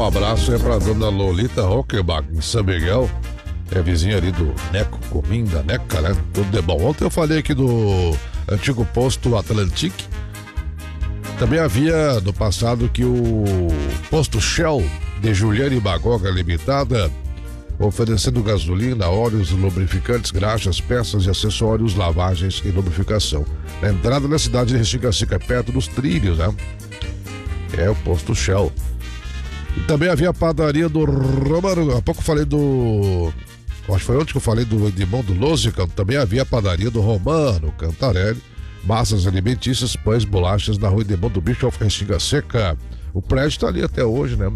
Um abraço aí pra dona Lolita Roquebach, em São Miguel. É vizinha ali do Neco, Cominda, Neca, né? Tudo de bom. Ontem eu falei aqui do antigo posto Atlantique. Também havia no passado que o posto Shell de Juliane Bagoga Limitada, oferecendo gasolina, óleos, lubrificantes, graxas, peças e acessórios, lavagens e lubrificação. Na entrada da cidade de Restinga-Seca, perto dos trilhos, né? É o posto Shell. E também havia a padaria do Romano. Há pouco eu falei do... Acho que foi ontem que eu falei do Edmundo Losica. Também havia a padaria do Romano Cantarelli. Massas alimentícias, pães, bolachas na rua Edmundo Bischoff, Restinga-Seca. O prédio está ali até hoje, né?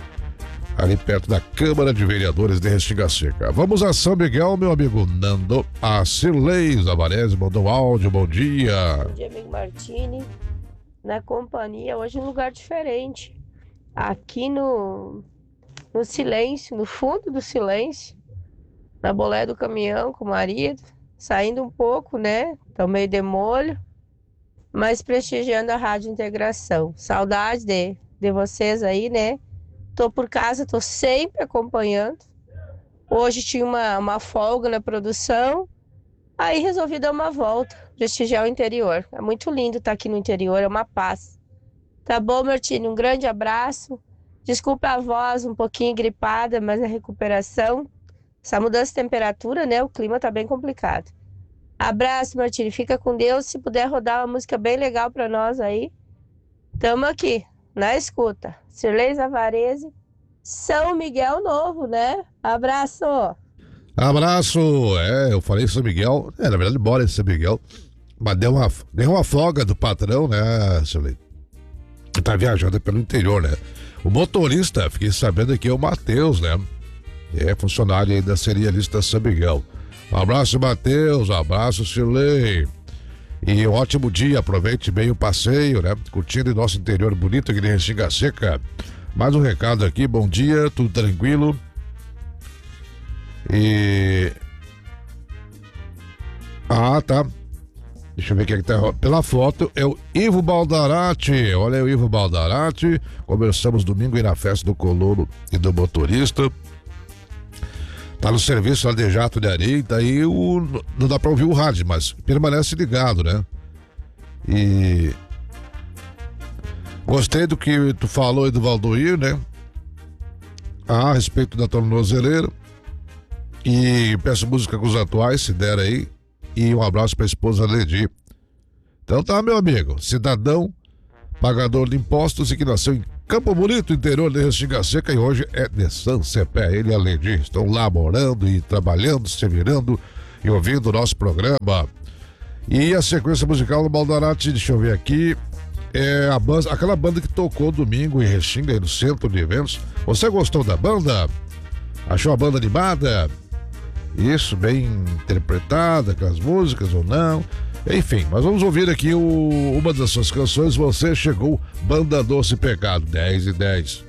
Ali perto da Câmara de Vereadores de Restinga-Seca. Vamos a São Miguel, meu amigo Nando. A Cirlei Zavarese mandou um áudio, bom dia. Bom dia, amigo Martini. Na companhia, hoje um lugar diferente. Aqui no silêncio, no fundo do silêncio, na bolé do caminhão com o marido, saindo um pouco, né? Tô meio de molho, mas prestigiando a Rádio Integração. Saudade de vocês aí, né? Tô por casa, tô sempre acompanhando. Hoje tinha uma folga na produção, aí resolvi dar uma volta, prestigiar o interior. É muito lindo estar aqui no interior, é uma paz. Tá bom, Martini? Um grande abraço. Desculpa a voz um pouquinho gripada, mas a recuperação. Essa mudança de temperatura, né? O clima tá bem complicado. Abraço, Martini. Fica com Deus. Se puder rodar uma música bem legal pra nós aí. Tamo aqui, na escuta. Cirlei Zavarese, São Miguel Novo, né? Abraço. Abraço. Eu falei São Miguel. Na verdade, bora em São Miguel. Mas deu uma folga do patrão, né, Cirlei? Tá viajando pelo interior, né? O motorista, fiquei sabendo aqui, é o Matheus, né? É funcionário aí da Serialista São Miguel. Um abraço, Matheus, um abraço, Cirlei. E um ótimo dia, aproveite bem o passeio, né? Curtindo o nosso interior bonito aqui de Restinga-Seca. Mais um recado aqui, bom dia, tudo tranquilo. Tá. Deixa eu ver quem é que tá. Pela foto é o Ivo Baldarati. Olha aí o Ivo Baldarati. Conversamos domingo aí na festa do colono e do motorista. Tá no serviço lá de jato de areia. Daí não dá pra ouvir o rádio, mas permanece ligado, né? E gostei do que tu falou aí do Valdoir, né? A respeito da tornozeleira. E peço música com os atuais, se der aí. E um abraço para a esposa Ledi. Então tá, meu amigo, cidadão, pagador de impostos e que nasceu em Campo Bonito, interior de Restinga-Seca, e hoje é de São Cepé. Ele e a Ledi estão lá morando e trabalhando, se virando e ouvindo o nosso programa. E a sequência musical do Baldarati, deixa eu ver aqui, é aquela banda que tocou domingo em Restinga, aí no centro de eventos. Você gostou da banda? Achou a banda animada? Isso, bem interpretada, com as músicas ou não. Enfim, mas vamos ouvir aqui uma das suas canções. Você Chegou, Banda Doce Pecado, 10 e 10.